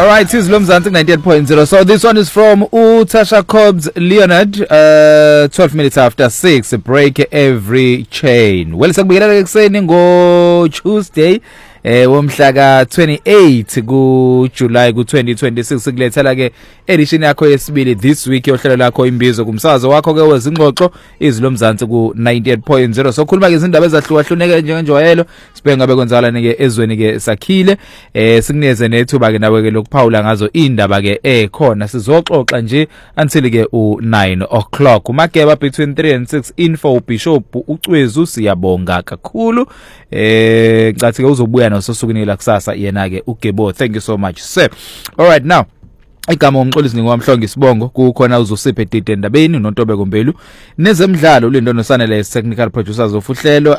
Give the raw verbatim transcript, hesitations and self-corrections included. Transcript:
All right, Sizwe Mzansi ninety-eight point zero. So this one is from Utasha Cobbs Leonard, uh, twelve minutes after six, break every chain. Well, sakubikela ekseni ngo Tuesday. Eh womhla ka twenty-eight ku July ku twenty twenty-six sikulethela ke edition yakho yesibili this week yohlelo lakho imbizo kumsakazo wakho ke wezingxoxo Izwi Mzansi ku ninety-eight point zero. So khuluma ke izindaba ezahlukahluneke njengenjwayelo sibhenga bekwenzakalana ke ezweni ke sakhile eh sikuneze nethuba ke nawe ke lokuphawula ngazo indaba ke ekhona sizoxoxa nje until ke u nine o'clock umageba between three and six info Bishop uCwezu siyabonga kakhulu eh ngathi ke uzobuya nososukunila kusasa yena ke uGebo. Thank you so much sir. All right, now igama umxolisi ngwamhlonga isibongo kukhona uzosiphe dide endabeni noNtobeko Mbelu nezemidlalo uLindono Sanele technical producers of uhlelo